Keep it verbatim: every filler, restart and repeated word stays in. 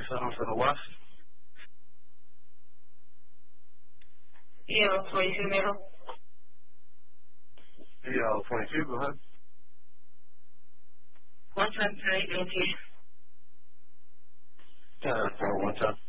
twenty-seven for the west. E L twenty-two middle. E L twenty-two, go ahead. one ten three, thank you. ten four one ten.